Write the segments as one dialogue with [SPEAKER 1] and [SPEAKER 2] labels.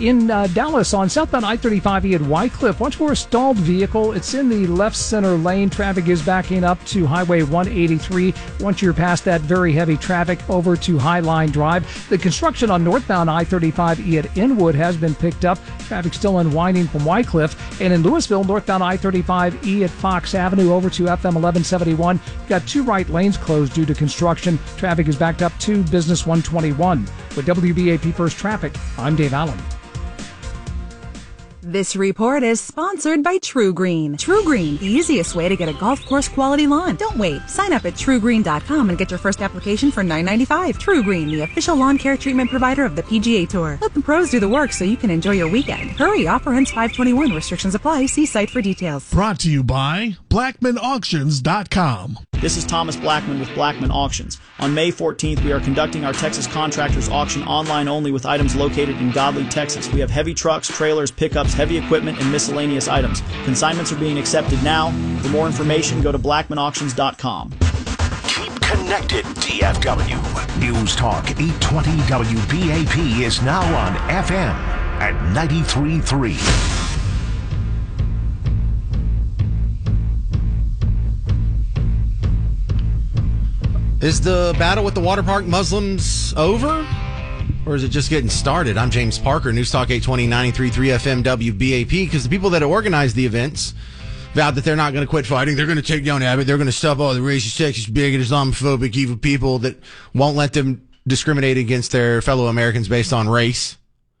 [SPEAKER 1] In Dallas on southbound I-35E at Wycliffe, watch for a stalled vehicle. It's in the left center lane. Traffic is backing up to Highway 183. Once you're past that very heavy traffic, over to Highline Drive. The construction on northbound I-35E at Inwood has been picked up. Traffic still unwinding from Wycliffe. And in Louisville, northbound I-35E at Fox Avenue over to FM 1171. Got two right lanes closed due to construction. Traffic is backed up to Business 121. With WBAP First Traffic, I'm Dave Allen.
[SPEAKER 2] This report is sponsored by True Green. True Green, the easiest way to get a golf course quality lawn. Don't wait. Sign up at TrueGreen.com and get your first application for $9.95. True Green, the official lawn care treatment provider of the PGA Tour. Let the pros do the work so you can enjoy your weekend. Hurry, offer ends 5/21. Restrictions apply. See site for details.
[SPEAKER 3] Brought to you by BlackmanAuctions.com.
[SPEAKER 4] This is Thomas Blackman with Blackman Auctions. On May 14th, we are conducting our Texas Contractors Auction online only with items located in Godley, Texas. We have heavy trucks, trailers, pickups, heavy equipment, and miscellaneous items. Consignments are being accepted now. For more information, go to BlackmanAuctions.com.
[SPEAKER 5] Keep connected, DFW. News Talk 820 WBAP is now on FM at 93.3.
[SPEAKER 6] Is the battle with the water park Muslims over? Or is it just getting started? I'm James Parker, News Talk 820 93.3 FM WBAP, because the people that organize the events vowed that they're not going to quit fighting. They're going to take down Abbott. They're going to stop all the racist, sexist, bigot, Islamophobic, evil people that won't let them discriminate against their fellow Americans based on race.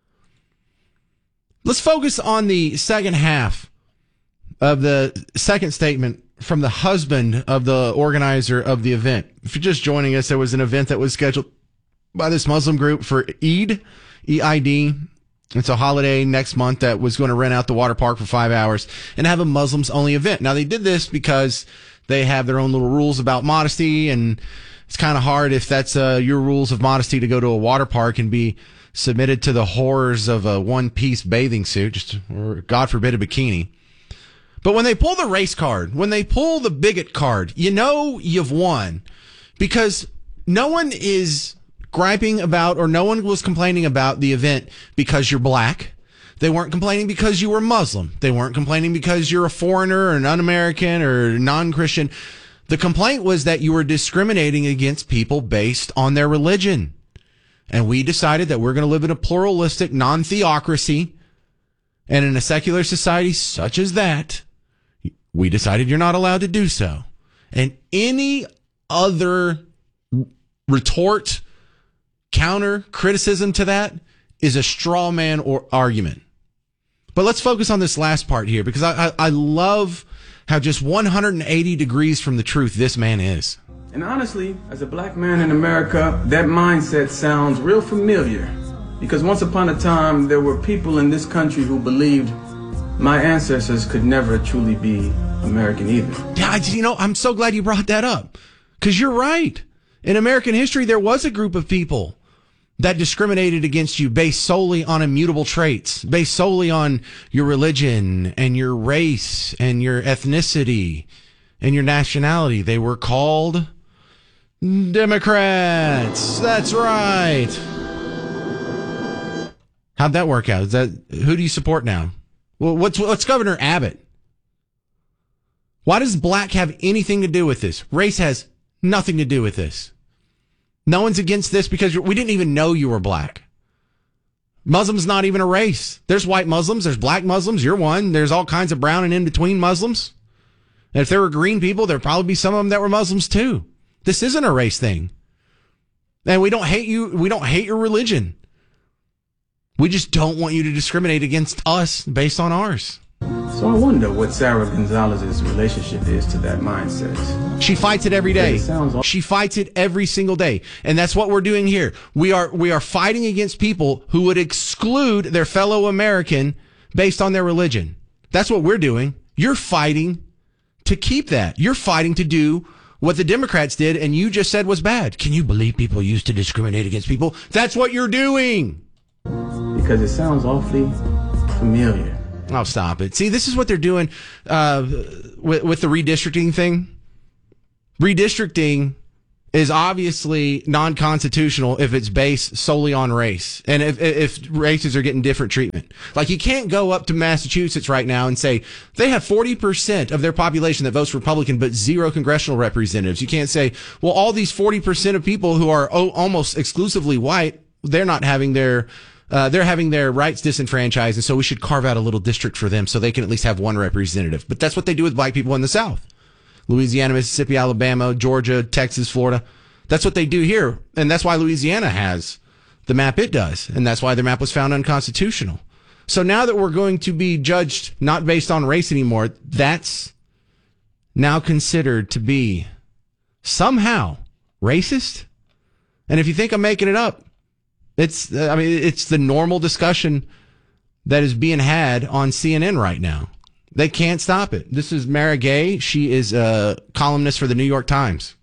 [SPEAKER 6] Let's focus on the second half of the second statement from the husband of the organizer of the event. If you're just joining us, there was an event that was scheduled by this Muslim group for Eid, E-I-D. It's a holiday next month that was going to rent out the water park for 5 hours and have a Muslims-only event. Now, they did this because they have their own little rules about modesty, and it's kind of hard if that's your rules of modesty to go to a water park and be submitted to the horrors of a one-piece bathing suit, or God forbid, a bikini. But when they pull the race card, when they pull the bigot card, you know you've won, because no one is griping about, or no one was complaining about the event because you're black. They weren't complaining because you were Muslim. They weren't complaining because you're a foreigner or an un-American or non-Christian. The complaint was that you were discriminating against people based on their religion. And we decided that we're going to live in a pluralistic non-theocracy, and in a secular society such as that, we decided you're not allowed to do so. And any other retort, counter, criticism to that is a straw man or argument. But let's focus on this last part here, because I love how just 180 degrees from the truth this man is.
[SPEAKER 7] And honestly, as a black man in America, that mindset sounds real familiar. Because once upon a time, there were people in this country who believed my ancestors could never truly be American either.
[SPEAKER 6] Yeah, I'm so glad you brought that up, because you're right. In American history, there was a group of people that discriminated against you based solely on immutable traits, based solely on your religion and your race and your ethnicity and your nationality. They were called Democrats. That's right. How'd that work out? Who do you support now? Well, what's Governor Abbott? Why does black have anything to do with this? Race has nothing to do with this. No one's against this because we didn't even know you were black. Muslim's not even a race. There's white Muslims. There's black Muslims. You're one. There's all kinds of brown and in-between Muslims. And if there were green people, there'd probably be some of them that were Muslims too. This isn't a race thing. And we don't hate you. We don't hate your religion. We just don't want you to discriminate against us based on ours.
[SPEAKER 7] So I wonder what Sarah Gonzalez's relationship is to that mindset.
[SPEAKER 6] She fights it every day. She fights it every single day. And that's what we're doing here. We are fighting against people who would exclude their fellow American based on their religion. That's what we're doing. You're fighting to keep that. You're fighting to do what the Democrats did and you just said was bad. Can you believe people used to discriminate against people? That's what you're doing.
[SPEAKER 7] Because it sounds awfully familiar.
[SPEAKER 6] Oh, stop it. See, this is what they're doing with the redistricting thing. Redistricting is obviously non-constitutional if it's based solely on race and if races are getting different treatment. Like, you can't go up to Massachusetts right now and say they have 40% of their population that votes Republican but 0 congressional representatives. You can't say, well, all these 40% of people who are almost exclusively white, they're not having they're having their rights disenfranchised, and so we should carve out a little district for them so they can at least have one representative. But that's what they do with black people in the South. Louisiana, Mississippi, Alabama, Georgia, Texas, Florida. That's what they do here. And that's why Louisiana has the map it does. And that's why their map was found unconstitutional. So now that we're going to be judged not based on race anymore, that's now considered to be somehow racist. And if you think I'm making it up, it's the normal discussion that is being had on CNN right now. They can't stop it. This is Mara Gay. She is a columnist for the New York Times.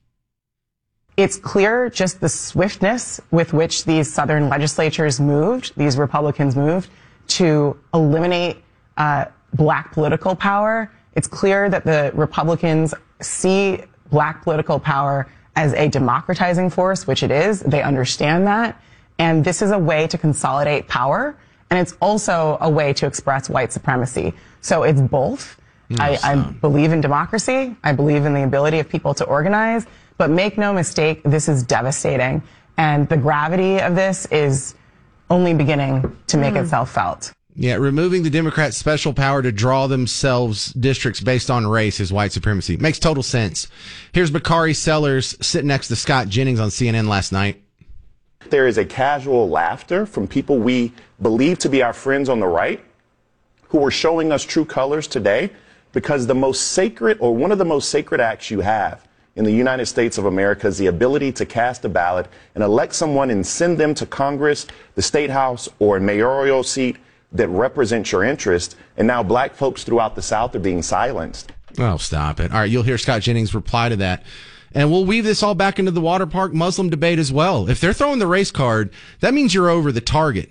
[SPEAKER 8] It's clear just the swiftness with which these Southern legislatures moved, these Republicans moved, to eliminate black political power. It's clear that the Republicans see black political power as a democratizing force, which it is. They understand that. And this is a way to consolidate power. And it's also a way to express white supremacy. So it's both. I believe in democracy. I believe in the ability of people to organize. But make no mistake, this is devastating. And the gravity of this is only beginning to make itself felt.
[SPEAKER 6] Yeah, removing the Democrats' special power to draw themselves districts based on race is white supremacy. Makes total sense. Here's Bakari Sellers sitting next to Scott Jennings on CNN last night.
[SPEAKER 9] There is a casual laughter from people we believe to be our friends on the right who are showing us true colors today, because the most sacred, or one of the most sacred acts you have in the United States of America is the ability to cast a ballot and elect someone and send them to Congress, the State House, or a mayoral seat that represents your interest. And now black folks throughout the South are being silenced.
[SPEAKER 6] Oh, stop it. All right, you'll hear Scott Jennings reply to that. And we'll weave this all back into the water park Muslim debate as well. If they're throwing the race card, that means you're over the target.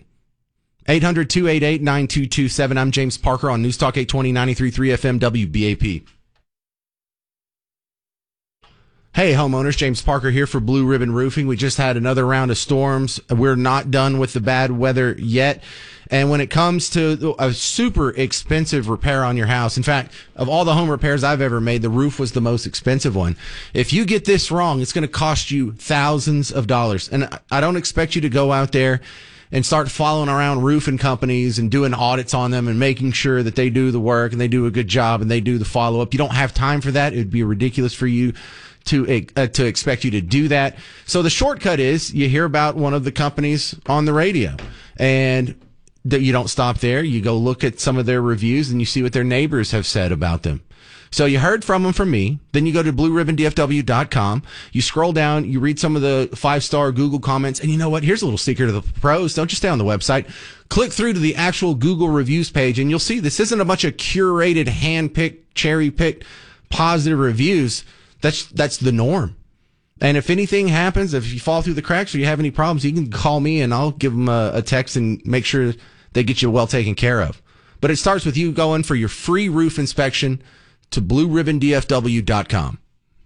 [SPEAKER 6] 800-288-9227. I'm James Parker on News Talk 820 93.3 FM WBAP. Hey, homeowners, James Parker here for Blue Ribbon Roofing. We just had another round of storms. We're not done with the bad weather yet. And when it comes to a super expensive repair on your house, in fact, of all the home repairs I've ever made, the roof was the most expensive one. If you get this wrong, it's going to cost you thousands of dollars. And I don't expect you to go out there and start following around roofing companies and doing audits on them and making sure that they do the work and they do a good job and they do the follow-up. You don't have time for that. It would be ridiculous for you to expect you to do that. So the shortcut is you hear about one of the companies on the radio, and you don't stop there. You go look at some of their reviews and you see what their neighbors have said about them. So you heard from them from me. Then you go to blueribbondfw.com. You scroll down, you read some of the 5-star Google comments. And you know what? Here's a little secret of the pros. Don't just stay on the website. Click through to the actual Google reviews page and you'll see this isn't a bunch of curated, hand-picked, cherry-picked positive reviews. That's the norm. And if anything happens, if you fall through the cracks or you have any problems, you can call me and I'll give them a text and make sure they get you well taken care of. But it starts with you going for your free roof inspection to blueribbondfw.com.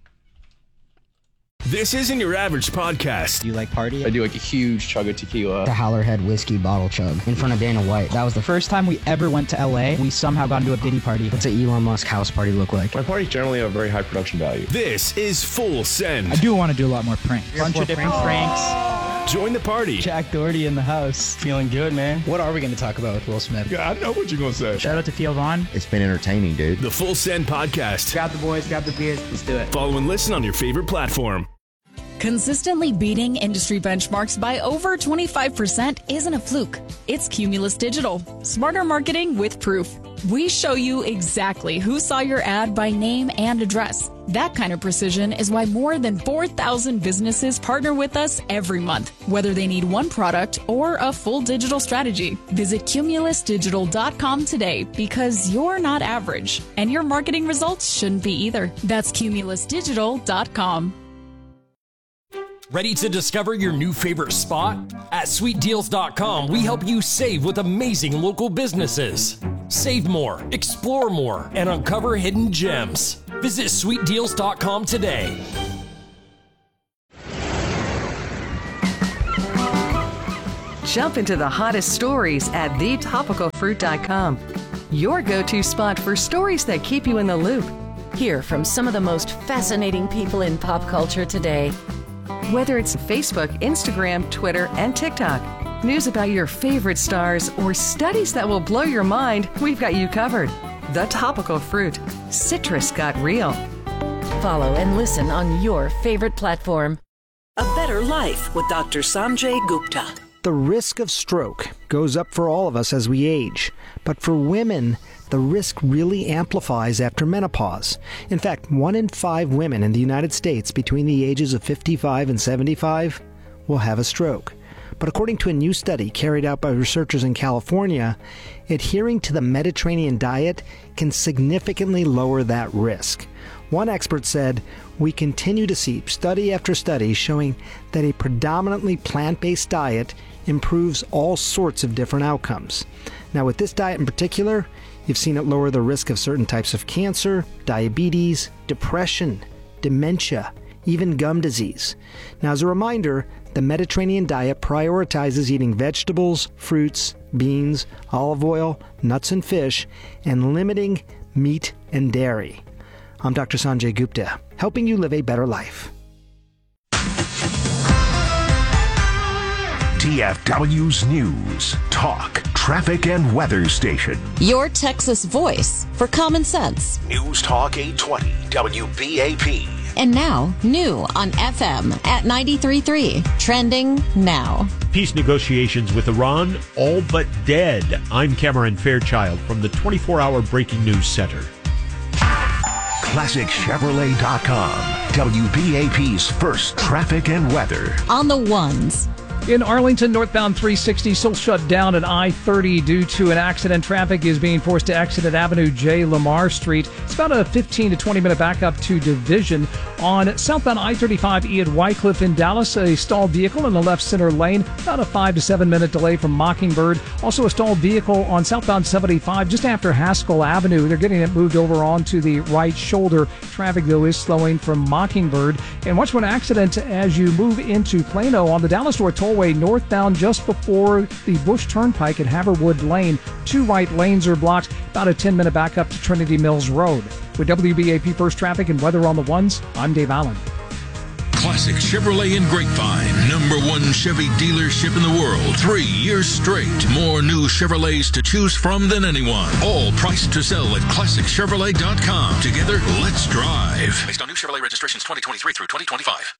[SPEAKER 10] This isn't your average podcast.
[SPEAKER 11] Do you like party?
[SPEAKER 12] I do like a huge chug of tequila.
[SPEAKER 11] The Howler Head whiskey bottle chug in front of Dana White. That was the first time we ever went to LA. We somehow got into a Diddy party. What's an Elon Musk house party look like?
[SPEAKER 12] My parties generally have very high production value.
[SPEAKER 10] This is Full Send.
[SPEAKER 13] I do want to do a lot more pranks.
[SPEAKER 11] Bunch of different pranks.
[SPEAKER 10] Join the party.
[SPEAKER 13] Jack Doherty in the house.
[SPEAKER 11] Feeling good, man. What are we going to talk about with Will Smith?
[SPEAKER 12] Yeah, I know what you're going to say.
[SPEAKER 13] Shout out to Theo Vaughn.
[SPEAKER 14] It's been entertaining, dude.
[SPEAKER 10] The Full Send podcast.
[SPEAKER 13] Grab the boys, grab the beers. Let's do it.
[SPEAKER 10] Follow and listen on your favorite platform.
[SPEAKER 15] Consistently beating industry benchmarks by over 25% isn't a fluke. It's Cumulus Digital. Smarter marketing with proof. We show you exactly who saw your ad by name and address. That kind of precision is why more than 4,000 businesses partner with us every month, whether they need one product or a full digital strategy. Visit cumulusdigital.com today, because you're not average and your marketing results shouldn't be either. That's cumulusdigital.com.
[SPEAKER 16] Ready to discover your new favorite spot? At sweetdeals.com, we help you save with amazing local businesses. Save more, explore more, and uncover hidden gems. Visit sweetdeals.com today.
[SPEAKER 14] Jump into the hottest stories at thetopicalfruit.com. Your go-to spot for stories that keep you in the loop. Hear from some of the most fascinating people in pop culture today. Whether it's Facebook, Instagram, Twitter, and TikTok, news about your favorite stars, or studies that will blow your mind, we've got you covered. The Topical Fruit. Citrus got real.
[SPEAKER 17] Follow and listen on your favorite platform.
[SPEAKER 18] A better life with Dr. Sanjay Gupta.
[SPEAKER 19] The risk of stroke goes up for all of us as we age, but for women, the risk really amplifies after menopause. In fact, 1 in 5 women in the United States between the ages of 55 and 75 will have a stroke. But according to a new study carried out by researchers in California, adhering to the Mediterranean diet can significantly lower that risk. One expert said, "We continue to see study after study showing that a predominantly plant-based diet improves all sorts of different outcomes." Now, with this diet in particular, you've seen it lower the risk of certain types of cancer, diabetes, depression, dementia, even gum disease. Now, as a reminder, the Mediterranean diet prioritizes eating vegetables, fruits, beans, olive oil, nuts and fish, and limiting meat and dairy. I'm Dr. Sanjay Gupta, helping you live a better life.
[SPEAKER 5] DFW's News, Talk, Traffic, and Weather Station.
[SPEAKER 20] Your Texas voice for common sense.
[SPEAKER 5] News Talk 820 WBAP.
[SPEAKER 20] And now, new on FM at 93.3. Trending now.
[SPEAKER 21] Peace negotiations with Iran all but dead. I'm Cameron Fairchild from the 24-hour Breaking News Center.
[SPEAKER 5] ClassicChevrolet.com. WBAP's first traffic and weather.
[SPEAKER 20] On the ones.
[SPEAKER 1] In Arlington, northbound 360 still shut down at I-30 due to an accident. Traffic is being forced to exit at Avenue J. Lamar Street. It's about a 15 to 20-minute backup to Division. On southbound I-35 E at Wycliffe in Dallas, a stalled vehicle in the left center lane. About a 5 to 7-minute delay from Mockingbird. Also a stalled vehicle on southbound 75 just after Haskell Avenue. They're getting it moved over onto the right shoulder. Traffic, though, is slowing from Mockingbird. And watch for an accident as you move into Plano on the Dallas-Fort Tollway northbound just before the Bush Turnpike at Haverwood Lane. 2 right lanes are blocked. About a 10-minute backup to Trinity Mills Road. With WBAP First Traffic and Weather on the Ones, I'm Dave Allen.
[SPEAKER 22] Classic Chevrolet in Grapevine, #1 Chevy dealership in the world, 3 years straight. More new Chevrolets to choose from than anyone. All priced to sell at ClassicChevrolet.com. Together, let's drive. Based on new Chevrolet registrations 2023 through 2025.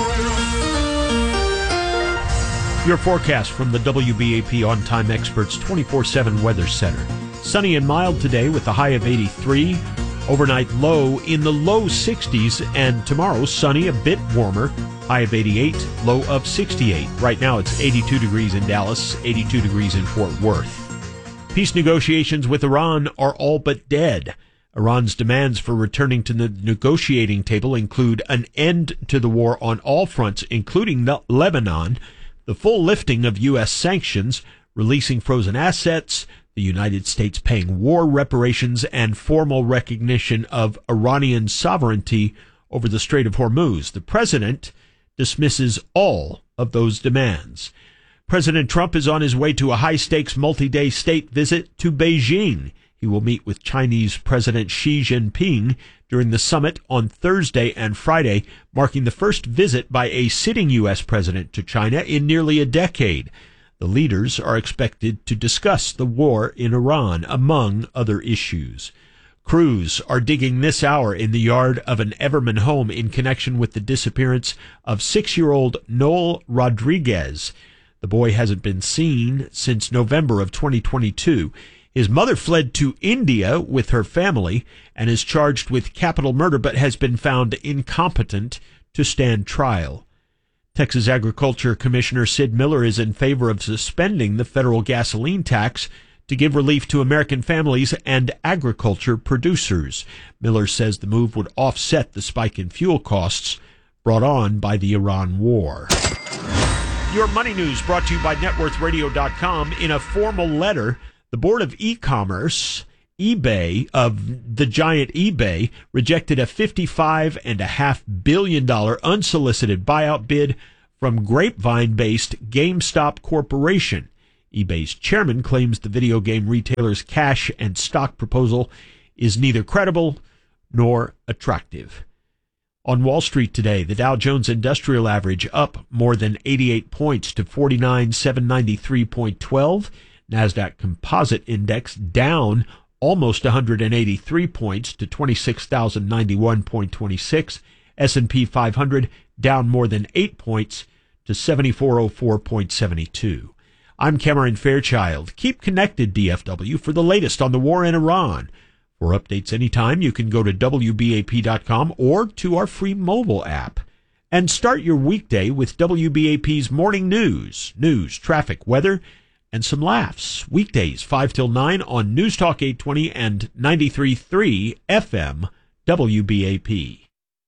[SPEAKER 21] Your forecast from the WBAP On-Time Experts 24/7 Weather Center. Sunny and mild today with a high of 83. Overnight low in the low 60s. And tomorrow, sunny, a bit warmer. High of 88, low of 68. Right now, it's 82 degrees in Dallas, 82 degrees in Fort Worth. Peace negotiations with Iran are all but dead. Iran's demands for returning to the negotiating table include an end to the war on all fronts, including Lebanon, the full lifting of U.S. sanctions, releasing frozen assets, the United States paying war reparations, and formal recognition of Iranian sovereignty over the Strait of Hormuz. The president dismisses all of those demands. President Trump is on his way to a high-stakes multi-day state visit to Beijing. He will meet with Chinese President Xi Jinping during the summit on Thursday and Friday, marking the first visit by a sitting U.S. president to China in nearly a decade. The leaders are expected to discuss the war in Iran, among other issues. Crews are digging this hour in the yard of an Everman home in connection with the disappearance of 6-year-old Noel Rodriguez. The boy hasn't been seen since November of 2022. His mother fled to India with her family and is charged with capital murder, but has been found incompetent to stand trial. Texas Agriculture Commissioner Sid Miller is in favor of suspending the federal gasoline tax to give relief to American families and agriculture producers. Miller says the move would offset the spike in fuel costs brought on by the Iran war. Your money news brought to you by NetWorthRadio.com. In a formal letter, the Board of E-Commerce, eBay, of the giant eBay, rejected a $55.5 billion unsolicited buyout bid from Grapevine-based GameStop Corporation. eBay's chairman claims the video game retailer's cash and stock proposal is neither credible nor attractive. On Wall Street today, the Dow Jones Industrial Average up more than 88 points to 49,793.12. NASDAQ Composite Index down almost 183 points to 26,091.26. S&P 500 down more than 8 points to 7404.72. I'm Cameron Fairchild. Keep connected, DFW, for the latest on the war in Iran. For updates anytime, you can go to WBAP.com or to our free mobile app. And start your weekday with WBAP's morning news, traffic, weather, and some laughs. Weekdays 5 till 9 on News Talk 820 and 93.3 FM WBAP.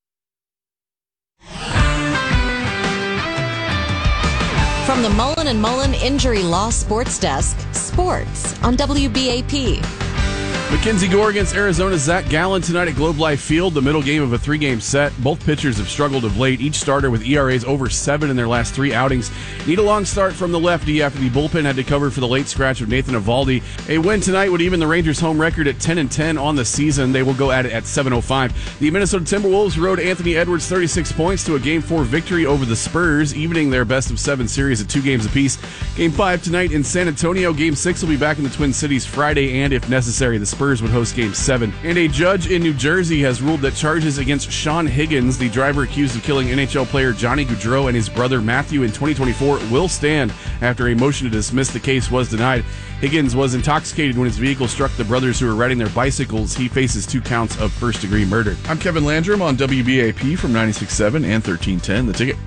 [SPEAKER 20] From the Mullen & Mullen Injury Law Sports Desk, sports on WBAP.
[SPEAKER 2] Mackenzie Gore against Arizona's Zach Gallen tonight at Globe Life Field, the middle game of a three-game set. Both pitchers have struggled of late, each starter with ERAs over 7 in their last 3 outings. Need a long start from the lefty after the bullpen had to cover for the late scratch of Nathan Eovaldi. A win tonight would even the Rangers' home record at 10-10 on the season. They will go at it at 7:05. The Minnesota Timberwolves rode Anthony Edwards 36 points to a Game 4 victory over the Spurs, evening their best-of-7 series at 2 games apiece. Game 5 tonight in San Antonio. Game 6 will be back in the Twin Cities Friday, and if necessary, the Spurs would host Game 7. And a judge in New Jersey has ruled that charges against Sean Higgins, the driver accused of killing NHL player Johnny Gaudreau and his brother Matthew in 2024, will stand after a motion to dismiss the case was denied. Higgins was intoxicated when his vehicle struck the brothers who were riding their bicycles. He faces 2 counts of first-degree murder.
[SPEAKER 12] I'm Kevin Landrum on WBAP from 96.7 and 1310. The Ticket.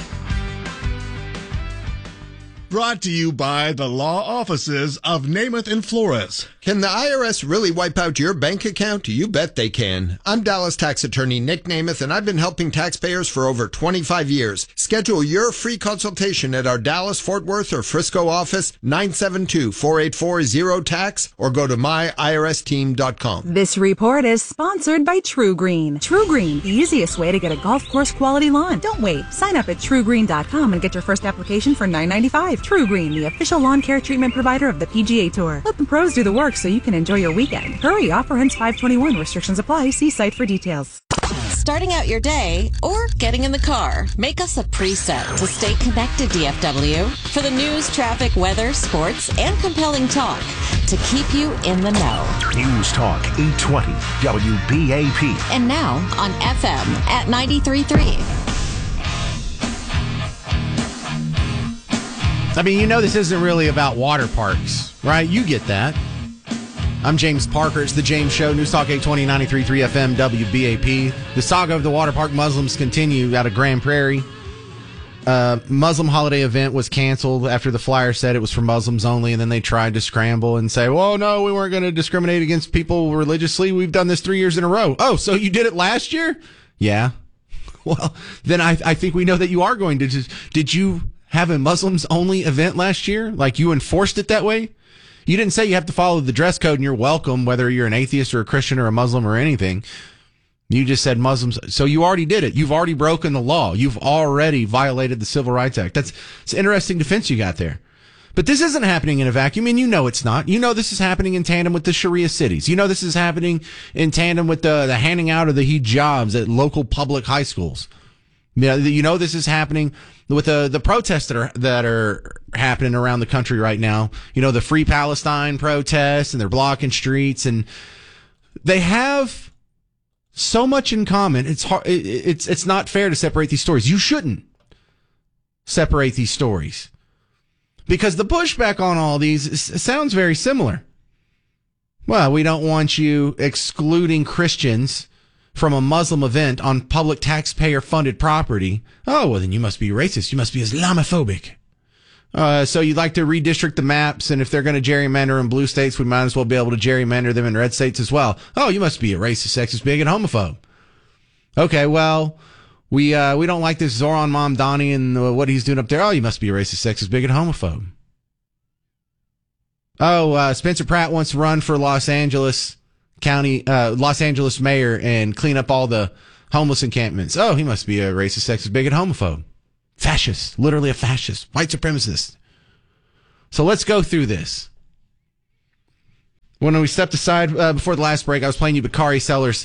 [SPEAKER 3] Brought to you by the law offices of Namath and Flores.
[SPEAKER 23] Can the IRS really wipe out your bank account? You bet they can. I'm Dallas tax attorney Nick Namath, and I've been helping taxpayers for over 25 years. Schedule your free consultation at our Dallas, Fort Worth, or Frisco office, 972-484-0TAX, or go to myirsteam.com.
[SPEAKER 24] This report is sponsored by True Green. True Green, the easiest way to get a golf course quality lawn. Don't wait. Sign up at truegreen.com and get your first application for $9.95. True Green, the official lawn care treatment provider of the PGA Tour. Let the pros do the work so you can enjoy your weekend. Hurry, offer ends 5/21. Restrictions apply. See site for details.
[SPEAKER 20] Starting out your day or getting in the car, make us a preset to stay connected, DFW, for the news, traffic, weather, sports, and compelling talk to keep you in the know.
[SPEAKER 5] News Talk 820 WBAP.
[SPEAKER 20] And now on FM at 93.3.
[SPEAKER 6] I mean, you know this isn't really about water parks, right? You get that. I'm James Parker. It's The James Show. News Talk 820, 93.3 FM, WBAP. The saga of the water park Muslims continue out of Grand Prairie. Muslim holiday event was canceled after the flyer said it was for Muslims only, and then they tried to scramble and say, well, no, we weren't going to discriminate against people religiously. We've done this 3 years in a row. Oh, so you did it last year? Yeah. Well, then I think we know that you are going to. Did you have a Muslims only event last year? Like you enforced it that way? You didn't say you have to follow the dress code and you're welcome, whether you're an atheist or a Christian or a Muslim or anything. You just said Muslims. So you already did it. You've already broken the law. You've already violated the Civil Rights Act. It's an interesting defense you got there. But this isn't happening in a vacuum, and you know it's not. You know this is happening in tandem with the Sharia cities. You know this is happening in tandem with the handing out of the hijabs at local public high schools. You know this is happening with the protests that are happening around the country right now. You know, the Free Palestine protests, and they're blocking streets, and they have so much in common. It's hard. It's not fair to separate these stories. You shouldn't separate these stories because the pushback on all these sounds very similar. Well, we don't want you excluding Christians from a Muslim event on public taxpayer-funded property. Oh, well, then you must be racist. You must be Islamophobic. So you'd like to redistrict the maps, and if they're going to gerrymander in blue states, we might as well be able to gerrymander them in red states as well. Oh, you must be a racist, sexist, bigot, homophobe. Okay, well, we don't like this Zoran Mamdani and what he's doing up there. Oh, you must be a racist, sexist, bigot, homophobe. Oh, Spencer Pratt wants to run for Los Angeles mayor and clean up all the homeless encampments. Oh, he must be a racist, sexist, bigot, homophobe. Fascist, literally a fascist, white supremacist. So let's go through this. When we stepped aside before the last break, I was playing you Bakari Sellers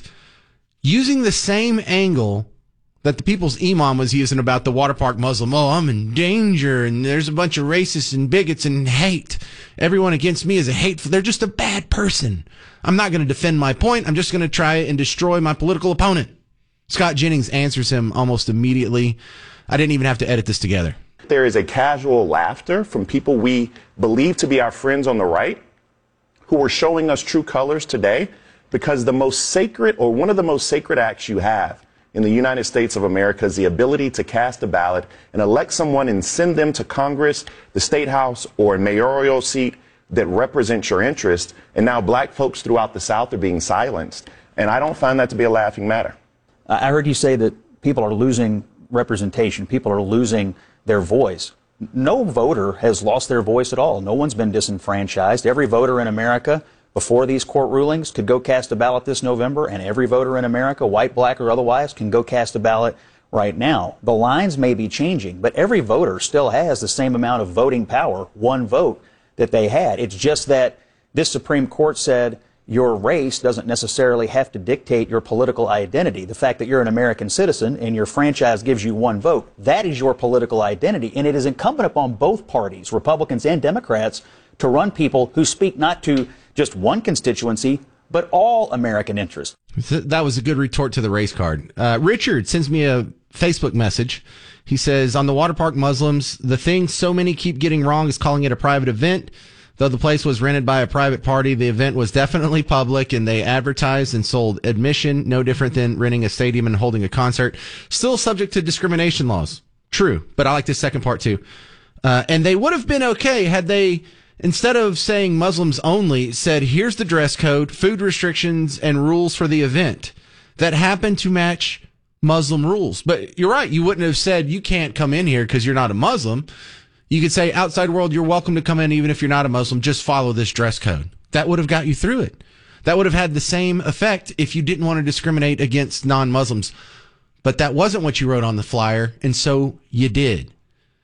[SPEAKER 6] using the same angle that the People's Imam was using about the water park Muslim. Oh, I'm in danger, and there's a bunch of racists and bigots and hate. Everyone against me is a hateful. They're just a bad person. I'm not going to defend my point. I'm just going to try and destroy my political opponent. Scott Jennings answers him almost immediately. I didn't even have to edit this together.
[SPEAKER 4] There is a casual laughter from people we believe to be our friends on the right who are showing us true colors today, because the most sacred, or one of the most sacred acts you have in the United States of America is the ability to cast a ballot and elect someone and send them to Congress, the State House, or a mayoral seat that represents your interest. And now black folks throughout the South are being silenced. And I don't find that to be a laughing matter.
[SPEAKER 7] I heard you say that people are losing representation. People are losing their voice. No voter has lost their voice at all. No one's been disenfranchised. Every voter in America before these court rulings could go cast a ballot this November, and every voter in America, white, black, or otherwise, can go cast a ballot right now. The lines may be changing, but every voter still has the same amount of voting power, one vote, that they had. It's just that this Supreme Court said your race doesn't necessarily have to dictate your political identity. The fact that you're an American citizen and your franchise gives you one vote, that is your political identity, and it is incumbent upon both parties, Republicans and Democrats, to run people who speak not to just one constituency, but all American interests.
[SPEAKER 6] That was a good retort to the race card. Richard sends me a Facebook message. He says, on the water park Muslims, the thing so many keep getting wrong is calling it a private event. Though the place was rented by a private party, the event was definitely public, and they advertised and sold admission, no different than renting a stadium and holding a concert. Still subject to discrimination laws. True, but I like this second part too. And they would have been okay had they, instead of saying Muslims only, said, here's the dress code, food restrictions, and rules for the event that happen to match Muslim rules. But you're right, you wouldn't have said you can't come in here because you're not a Muslim. You could say, outside world, you're welcome to come in even if you're not a Muslim. Just follow this dress code. That would have got you through it. That would have had the same effect if you didn't want to discriminate against non-Muslims. But that wasn't what you wrote on the flyer, and so you did.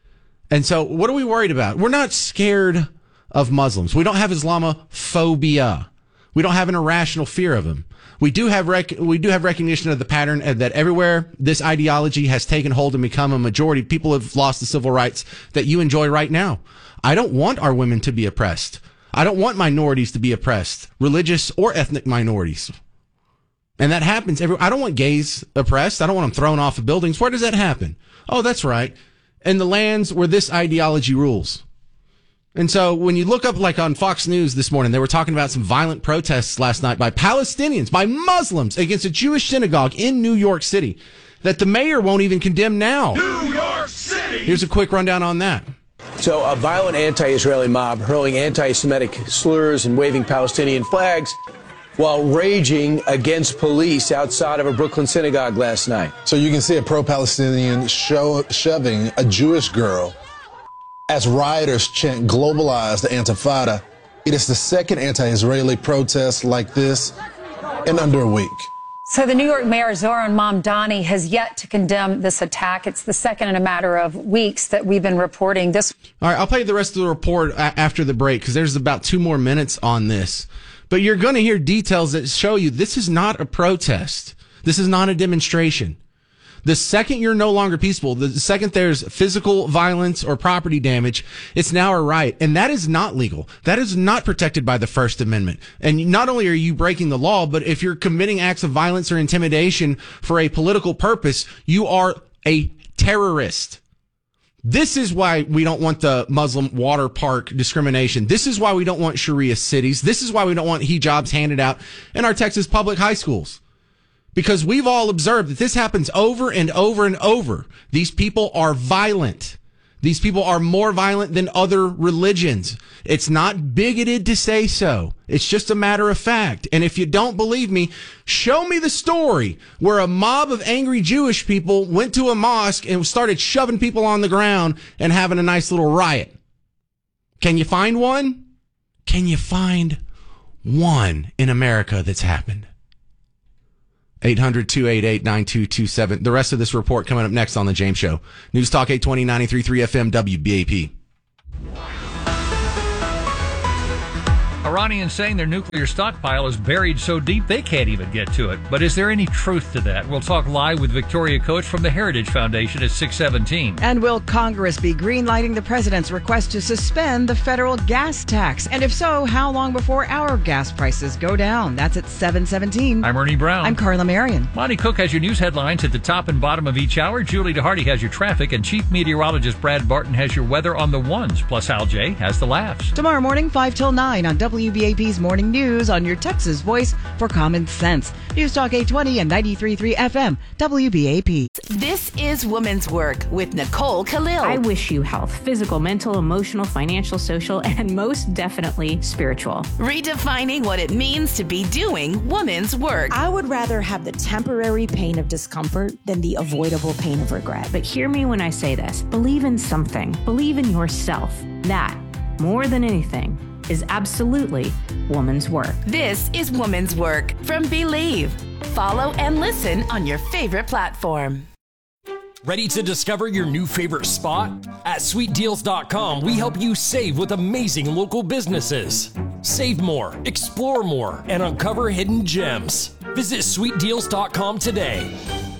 [SPEAKER 6] And so what are we worried about? We're not scared of Muslims. We don't have Islamophobia. We don't have an irrational fear of them. We do have recognition of the pattern that everywhere this ideology has taken hold and become a majority, people have lost the civil rights that you enjoy right now. I don't want our women to be oppressed. I don't want minorities to be oppressed, religious or ethnic minorities. And that happens. I don't want gays oppressed. I don't want them thrown off of buildings. Where does that happen? Oh, that's right. In the lands where this ideology rules. And so when you look up, like on Fox News this morning, they were talking about some violent protests last night by Palestinians, by Muslims against a Jewish synagogue in New York City that the mayor won't even condemn now. New York City! Here's a quick rundown on that.
[SPEAKER 8] So a violent anti-Israeli mob hurling anti-Semitic slurs and waving Palestinian flags while raging against police outside of a Brooklyn synagogue last night.
[SPEAKER 9] So you can see a pro-Palestinian shoving a Jewish girl as rioters chant "globalize" the Intifada. It is the second anti-Israeli protest like this in under a week.
[SPEAKER 25] So the New York mayor, Zohran Mamdani, has yet to condemn this attack. It's the second in a matter of weeks that we've been reporting this.
[SPEAKER 6] All right, I'll play the rest of the report after the break because there's about 2 more minutes on this. But you're going to hear details that show you this is not a protest. This is not a demonstration. The second you're no longer peaceful, the second there's physical violence or property damage, it's now a riot. And that is not legal. That is not protected by the First Amendment. And not only are you breaking the law, but if you're committing acts of violence or intimidation for a political purpose, you are a terrorist. This is why we don't want the Muslim water park discrimination. This is why we don't want Sharia cities. This is why we don't want hijabs handed out in our Texas public high schools. Because we've all observed that this happens over and over and over. These people are violent. These people are more violent than other religions. It's not bigoted to say so. It's just a matter of fact. And if you don't believe me, show me the story where a mob of angry Jewish people went to a mosque and started shoving people on the ground and having a nice little riot. Can you find one? Can you find one in America that's happened? 800-288-9227. The rest of this report coming up next on The James Show. News Talk 820, 93.3 FM, WBAP.
[SPEAKER 10] Iranians saying their nuclear stockpile is buried so deep they can't even get to it. But is there any truth to that? We'll talk live with Victoria Coach from the Heritage Foundation at 6:17.
[SPEAKER 11] And will Congress be greenlighting the president's request to suspend the federal gas tax? And if so, how long before our gas prices go down? That's at 7:17.
[SPEAKER 10] I'm Ernie Brown.
[SPEAKER 11] I'm Carla Marion.
[SPEAKER 10] Monty Cook has your news headlines at the top and bottom of each hour. Julie DeHardy has your traffic, and Chief Meteorologist Brad Barton has your weather on the ones. Plus, Al J has the laughs.
[SPEAKER 11] Tomorrow morning, 5 till 9 on WBAP's Morning News on your Texas voice for common sense. News Talk 820 and 93.3 FM, WBAP.
[SPEAKER 17] This is Woman's Work with Nicole Khalil.
[SPEAKER 13] I wish you health, physical, mental, emotional, financial, social, and most definitely spiritual.
[SPEAKER 17] Redefining what it means to be doing woman's work.
[SPEAKER 15] I would rather have the temporary pain of discomfort than the avoidable pain of regret.
[SPEAKER 13] But hear me when I say this. Believe in something. Believe in yourself. That, more than anything, is absolutely woman's work.
[SPEAKER 17] This is Woman's Work from Believe. Follow and listen on your favorite platform.
[SPEAKER 16] Ready to discover your new favorite spot? At sweetdeals.com, we help you save with amazing local businesses. Save more, explore more, and uncover hidden gems. Visit sweetdeals.com today.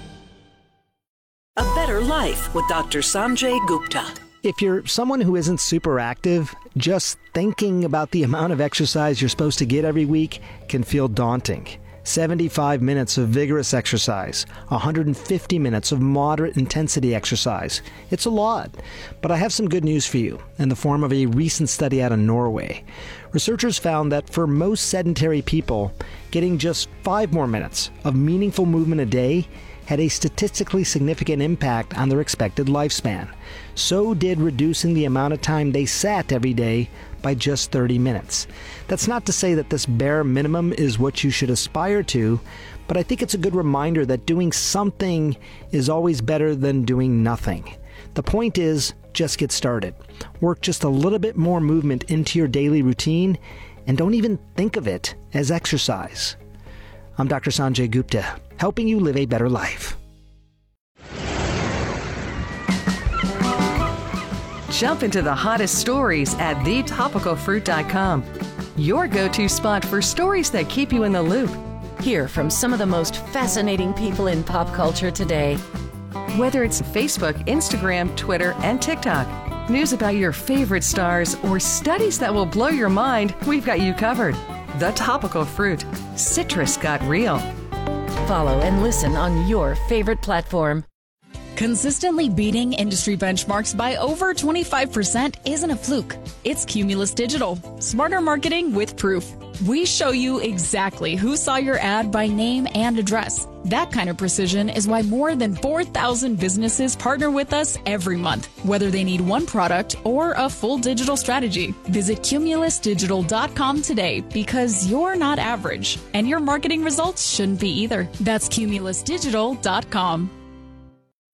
[SPEAKER 18] A Better Life with Dr. Sanjay Gupta.
[SPEAKER 19] If you're someone who isn't super active, just thinking about the amount of exercise you're supposed to get every week can feel daunting. 75 minutes of vigorous exercise, 150 minutes of moderate intensity exercise. It's a lot, but I have some good news for you in the form of a recent study out of Norway. Researchers found that for most sedentary people, getting just 5 more minutes of meaningful movement a day had a statistically significant impact on their expected lifespan. So did reducing the amount of time they sat every day by just 30 minutes. That's not to say that this bare minimum is what you should aspire to, but I think it's a good reminder that doing something is always better than doing nothing. The point is, just get started. Work just a little bit more movement into your daily routine, and don't even think of it as exercise. I'm Dr. Sanjay Gupta, helping you live a better life.
[SPEAKER 14] Jump into the hottest stories at thetopicalfruit.com. Your go-to spot for stories that keep you in the loop. Hear from some of the most fascinating people in pop culture today. Whether it's Facebook, Instagram, Twitter, and TikTok, news about your favorite stars, or studies that will blow your mind, we've got you covered. The Topical Fruit. Citrus got real.
[SPEAKER 17] Follow and listen on your favorite platform.
[SPEAKER 26] Consistently beating industry benchmarks by over 25% isn't a fluke. It's Cumulus Digital. Smarter marketing with proof. We show you exactly who saw your ad by name and address. That kind of precision is why more than 4,000 businesses partner with us every month, whether they need one product or a full digital strategy. Visit cumulusdigital.com today because you're not average, and your marketing results shouldn't be either. That's cumulusdigital.com.